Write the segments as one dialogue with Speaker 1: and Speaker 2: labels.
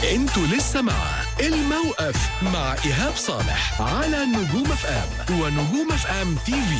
Speaker 1: انتوا لسه مع الموقف مع إيهاب صالح على نجوم اف ام ونجوم اف ام تي في.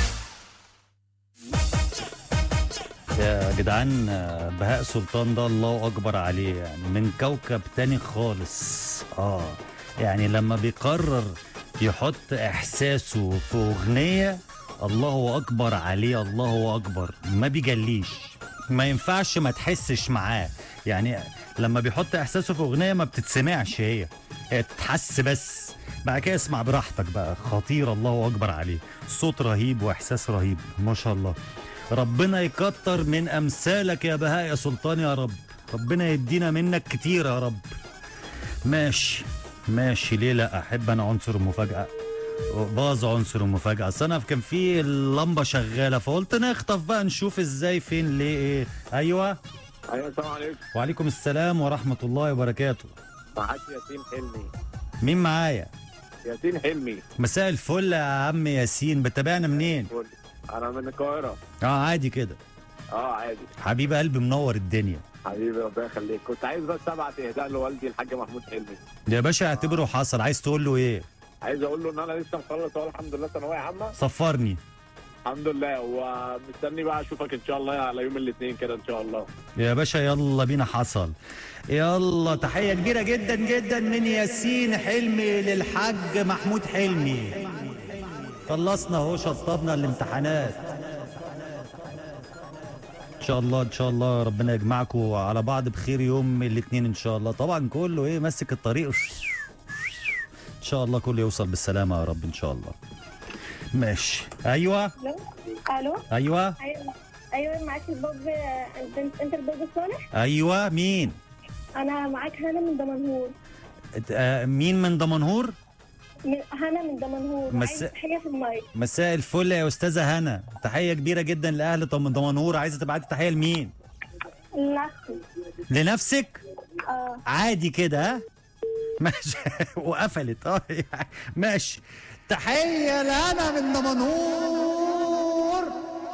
Speaker 2: يا جدعان، بهاء سلطان ده الله اكبر عليه، يعني من كوكب تاني خالص. يعني لما بيقرر يحط احساسه في اغنية، الله اكبر عليه، الله اكبر، ما بيجليش، ما ينفعش ما تحسش معاه. يعني لما بيحط احساسه في اغنية ما بتتسمعش، هي تتحس بس، بعد كده اسمع براحتك بقى. خطير، الله اكبر عليه، صوت رهيب واحساس رهيب، ما شاء الله. ربنا يكتر من امثالك يا بهاء يا سلطان يا رب، ربنا يدينا منك كتير يا رب. ماشي ماشي، ليه لا؟ احب انا عنصر المفاجأة، باظ عنصر المفاجأة. اصل انا كان في اللمبة شغالة فقلت نخطف بقى نشوف ازاي فين ليه ايه. ايوه
Speaker 3: السلام عليكم.
Speaker 2: وعليكم السلام ورحمة الله وبركاته.
Speaker 3: معاك ياسين حلمي.
Speaker 2: مين معايا؟
Speaker 3: ياسين حلمي.
Speaker 2: مساء الفل يا عم ياسين، بتابعنا منين؟
Speaker 3: انا من القاهرة.
Speaker 2: عادي كده.
Speaker 3: عادي.
Speaker 2: حبيب قلبي، منور الدنيا.
Speaker 3: حبيبي ربنا يخليك. كنت عايز بس ابعت اهداء لوالدي الحاج محمود حلمي.
Speaker 2: يا باشا اعتبره حصل. عايز تقول له ايه؟
Speaker 3: عايز اقول له ان انا لسه مخلص اهو الحمد لله ثانوية عامة.
Speaker 2: صفرني.
Speaker 3: الحمد لله، ومستني بقى اشوفك ان شاء الله على يوم الاثنين كده ان شاء الله.
Speaker 2: يا باشا يلا بينا، حصل. يلا تحية كبيرة جدا جدا من ياسين حلمي للحاج محمود حلمي. خلصنا اهو، شطبنا الامتحانات. ان شاء الله ان شاء الله ربنا يجمعكم على بعض بخير يوم الاثنين ان شاء الله. طبعا كله ماسك الطريق ان شاء الله، كله يوصل بالسلامة يا رب ان شاء الله. ماشي. ايوه
Speaker 4: الو.
Speaker 2: ايوه
Speaker 4: ايوه معاك الباب. انت الباب الصالح.
Speaker 2: ايوه مين؟
Speaker 4: انا معاك هنا من دمنهور.
Speaker 2: مين من دمنهور؟
Speaker 4: هنا من دمنهور. عايزه تحيه في المايك.
Speaker 2: مساء الفل يا استاذه هنا، تحيه كبيره جدا لاهل دمنهور. عايزه تبعتي تحيه لمين؟
Speaker 4: لنفسي.
Speaker 2: لنفسك؟ عادي كده. ها ماشي. وقفلت. ماشي. تحيه لهنا من دمنهور.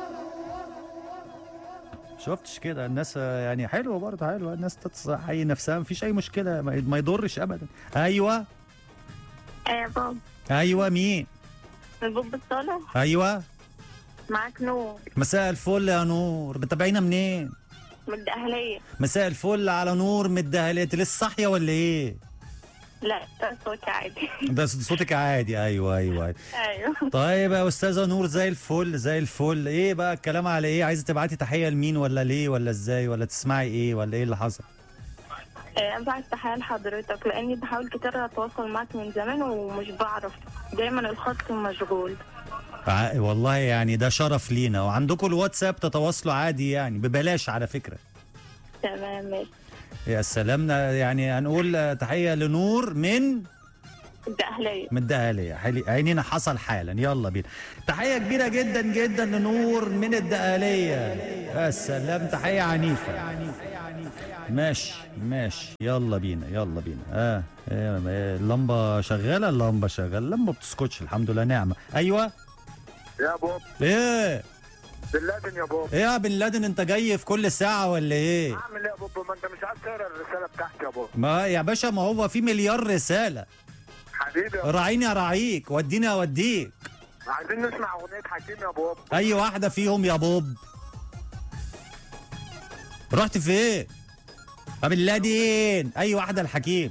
Speaker 2: شفتش كده الناس؟ يعني حلوه برضه، حلوه الناس تحيي نفسها، مفيش اي مشكله، ما يضرش ابدا. ايوه
Speaker 4: يا بابا.
Speaker 2: ايوه مين؟
Speaker 4: الباب الصالح.
Speaker 2: ايوه
Speaker 4: معاك نور.
Speaker 2: مساء الفل يا نور، بتابعينا منين؟
Speaker 4: من الدقهلية.
Speaker 2: مساء الفل على نور من الدهلية. انت لسه صاحيه ولا ايه؟
Speaker 4: لا ده صوتي عادي.
Speaker 2: ده صوتك عادي. ايوه. طيب يا استاذه نور، زي الفل زي الفل. ايه بقى الكلام على ايه؟ عايزه تبعتي تحيه لمين ولا ليه ولا ازاي ولا تسمعي ايه ولا ايه اللي حصل؟
Speaker 4: ابعت تحيه لحضرتك لاني بحاول كتير اتواصل معك من زمان ومش بعرف، دايما الخط مشغول.
Speaker 2: والله يعني ده شرف لينا. وعندكم الواتساب تتواصلوا عادي يعني ببلاش على فكره.
Speaker 4: تمام ماشي.
Speaker 2: يا سلام. يعني هنقول تحيه لنور من
Speaker 4: الدقهلية.
Speaker 2: من الدقهلية. عينينا حصل حالا. يلا بينا. تحية كبيرة جدا جدا لنور من الدقهلية. يا سلام، تحية عنيفة. ماشي يلا بينا. اللمبة شغالة. اللمبة بتسكتش الحمد لله، نعمة. ايوه
Speaker 3: يا بوب.
Speaker 2: ايه
Speaker 3: بن لادن يا بوب.
Speaker 2: ايه يا بن لادن، انت جاي في كل ساعة ولا ايه؟
Speaker 3: اعمل ايه يا بوب؟ ما انت مش عايز تقرا الرسالة بتاعتي يا بوب.
Speaker 2: ما يا باشا، ما هو في مليار رسالة.
Speaker 3: حبيبي
Speaker 2: راعيني اراعيك، وديني اوديك.
Speaker 3: عايزين نسمع اغنية حكيم يا بوب.
Speaker 2: اي واحدة فيهم يا بوب. رحت فين؟ طب اللادين، اي واحدة الحكيم.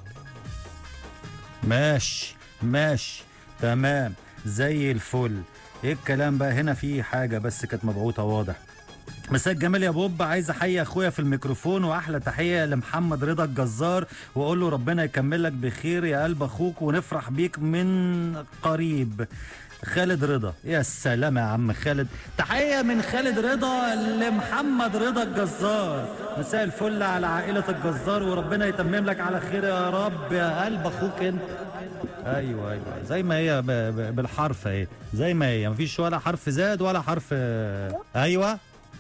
Speaker 2: ماشي تمام زي الفل. ايه الكلام بقى؟ هنا في حاجة بس كانت مبعوثة واضح. مساء الجمال يا بوب، عايز احيي اخويا في الميكروفون، واحلى تحيه لمحمد رضا الجزار، واقول له ربنا يكملك بخير يا قلب اخوك، ونفرح بيك من قريب. خالد رضا. يا سلام يا عم خالد. تحيه من خالد رضا لمحمد رضا الجزار. مساء الفل على عائله الجزار، وربنا يتمم لك على خير يا رب يا قلب اخوك انت. ايوه زي ما هي بالحرف اهي، زي ما هي، مفيش ولا حرف زاد ولا حرف. ايوه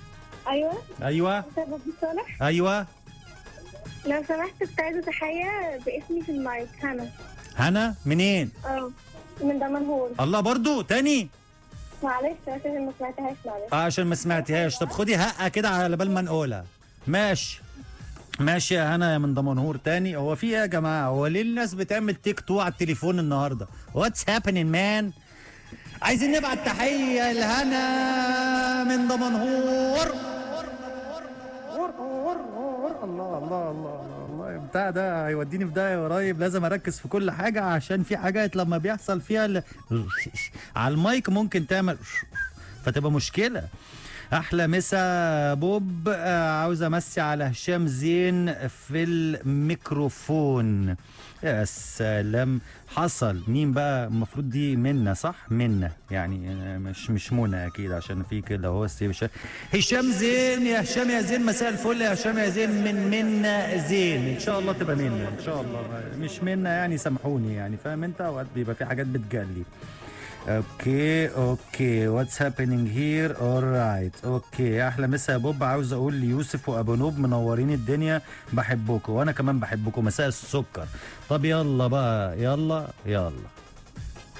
Speaker 4: صالح.
Speaker 2: ايوه
Speaker 4: لو سمحت كنت عايزه تحيه باسمي في المايك.
Speaker 2: هنا منين؟
Speaker 4: من دمنهور.
Speaker 2: الله، برضو تاني؟
Speaker 4: معلش عشان ما سمعتهاش. معلش
Speaker 2: عشان ما سمعتهاش. طب خدي هقه كده على بال ما نقولها. ماشي ماشي يا هنا من دمنهور تاني. هو في ايه يا جماعه؟ هو ليه الناس بتعمل تيك تو على التليفون النهارده؟ واتس هابينج مان؟ عايزين نبعت تحيه لهنا من دمنهور. الله الله الله الله، بتاع ده هيوديني في داهيه قريب. لازم اركز في كل حاجه عشان في حاجات لما بيحصل فيها على المايك ممكن تعمل فتبقى مشكله. احلى مسا بوب. عاوز امسي على هشام زين في الميكروفون. يا سلام. حصل. مين بقى؟ المفروض دي منا صح؟ منا يعني مش منى اكيد عشان في كده. هو هشام زين. يا هشام يا زين مساء الفل يا هشام يا زين من منا زين. ان شاء الله تبقى منا ان شاء الله، مش منا يعني سامحوني يعني، فاهم انت؟ اوقات بيبقى في حاجات بتجلي. اوكي واتس هابينج هير اورايت. اوكي احلى مسا يا بوب. عاوز اقول ليوسف وابو نوب منورين الدنيا، بحبكم وانا كمان بحبكم. مساء السكر. طب يلا بقى، يلا